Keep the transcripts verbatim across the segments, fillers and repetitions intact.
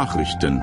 Nachrichten.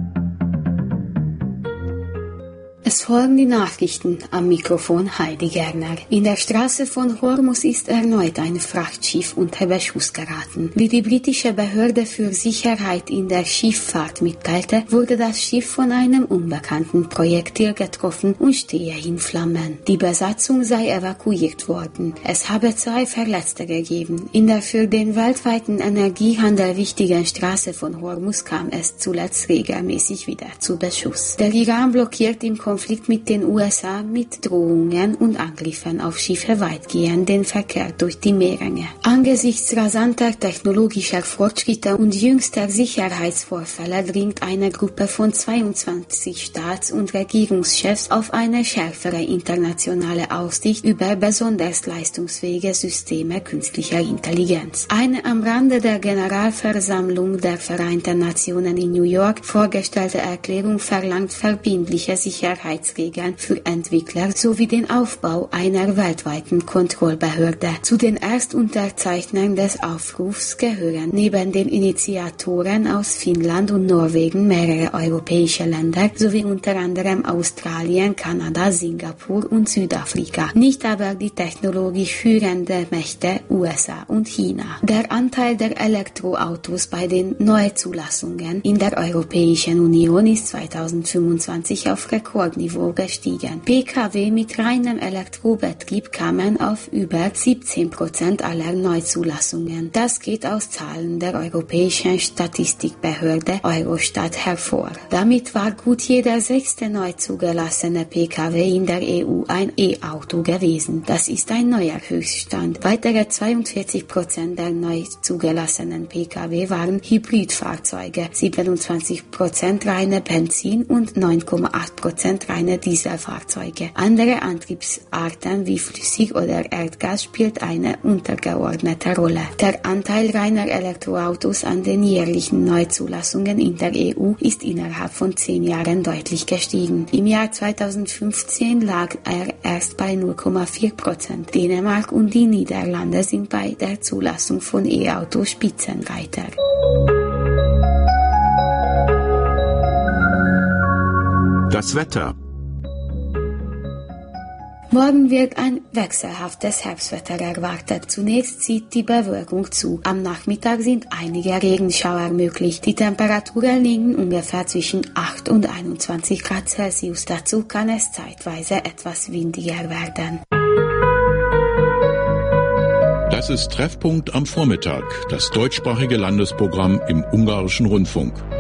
Es folgen die Nachrichten, am Mikrofon Heidi Gerner. In der Straße von Hormuz ist erneut ein Frachtschiff unter Beschuss geraten. Wie die britische Behörde für Sicherheit in der Schifffahrt mitteilte, wurde das Schiff von einem unbekannten Projektil getroffen und stehe in Flammen. Die Besatzung sei evakuiert worden. Es habe zwei Verletzte gegeben. In der für den weltweiten Energiehandel wichtigen Straße von Hormuz kam es zuletzt regelmäßig wieder zu Beschuss. Der Iran blockiert im Konflikt mit den U S A mit Drohungen und Angriffen auf Schiffe weitgehend den Verkehr durch die Meerenge. Angesichts rasanter technologischer Fortschritte und jüngster Sicherheitsvorfälle dringt eine Gruppe von zweiundzwanzig Staats- und Regierungschefs auf eine schärfere internationale Aufsicht über besonders leistungsfähige Systeme künstlicher Intelligenz. Eine am Rande der Generalversammlung der Vereinten Nationen in New York vorgestellte Erklärung verlangt verbindliche Sicherheitsregeln für Entwickler sowie den Aufbau einer weltweiten Kontrollbehörde. Zu den Erstunterzeichnern des Aufrufs gehören neben den Initiatoren aus Finnland und Norwegen mehrere europäische Länder sowie unter anderem Australien, Kanada, Singapur und Südafrika. Nicht aber die technologisch führenden Mächte U S A und China. Der Anteil der Elektroautos bei den Neuzulassungen in der Europäischen Union ist zweitausendfünfundzwanzig auf Rekordniveau gestiegen. P K W mit reinem Elektrobetrieb kamen auf über siebzehn Prozent aller Neuzulassungen. Das geht aus Zahlen der Europäischen Statistikbehörde Eurostat hervor. Damit war gut jeder sechste neu zugelassene P K W in der E U ein E-Auto gewesen. Das ist ein neuer Höchststand. Weitere zweiundvierzig Prozent der neu zugelassenen P K W waren Hybridfahrzeuge, siebenundzwanzig Prozent reine Benzin- und neun Komma acht Prozent reine Dieselfahrzeuge. Andere Antriebsarten wie Flüssig- oder Erdgas spielt eine untergeordnete Rolle. Der Anteil reiner Elektroautos an den jährlichen Neuzulassungen in der E U ist innerhalb von zehn Jahren deutlich gestiegen. Im Jahr zweitausendfünfzehn lag er erst bei null Komma vier Prozent. Dänemark und die Niederlande sind bei der Zulassung von E-Autos Spitzenreiter. Das Wetter. Morgen wird ein wechselhaftes Herbstwetter erwartet. Zunächst zieht die Bewölkung zu. Am Nachmittag sind einige Regenschauer möglich. Die Temperaturen liegen ungefähr zwischen acht und einundzwanzig Grad Celsius. Dazu kann es zeitweise etwas windiger werden. Das ist Treffpunkt am Vormittag, das deutschsprachige Landesprogramm im Ungarischen Rundfunk.